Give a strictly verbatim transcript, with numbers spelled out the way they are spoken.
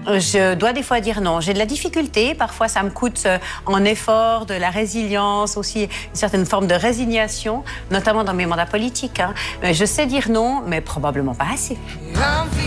Je dois des fois dire non. J'ai de la difficulté. Parfois, ça me coûte en effort, de la résilience, aussi une certaine forme de résignation, notamment dans mes mandats politiques. Hein. Je sais dire non, mais probablement pas assez.